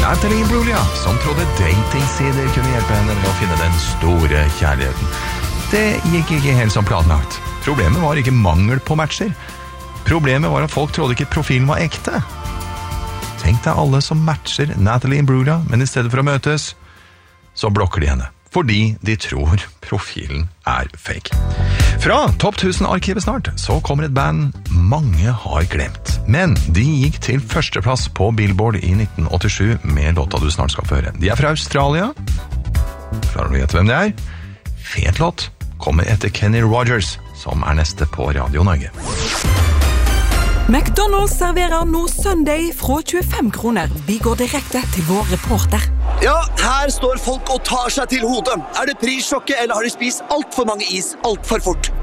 Natalie Imbruglia, som trodde datingsider kunne hjelpe henne med å finne den store kjærligheten. Det gikk ikke helt som planlagt. Problemet var ikke mangel på matcher. Problemet var at folk trodde ikke profilen var ekte. Tenk deg alle som matcher Natalie Imbruglia, men i stedet for å møtes, så blokker de henne. Fordi de tror profilen er fake. Fra Topp 1000-arkivet snart, så kommer et band mange har glemt. Men de gikk til førsteplass på Billboard i 1987 med låta du snart skal få høre. De er fra Australia. Klarer du å gjette hvem det er? Fet låt. Kommer etter Kenny Rogers, som er neste på Radio Norge. McDonald's serverer nå Sunday fra 25 kroner. Vi går direkte til vår reporter. Ja, her står folk og tar seg til hodet. Er det prissjokket, eller har de spist alt for mange is alt for fort?